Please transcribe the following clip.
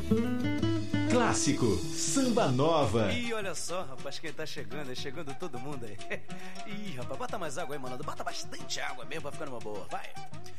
Clássico, Samba Nova. Ih, olha só, rapaz, quem tá chegando, chegando todo mundo aí. Ih, rapaz, bota mais água aí, malandro, bota bastante água mesmo pra ficar numa boa, vai.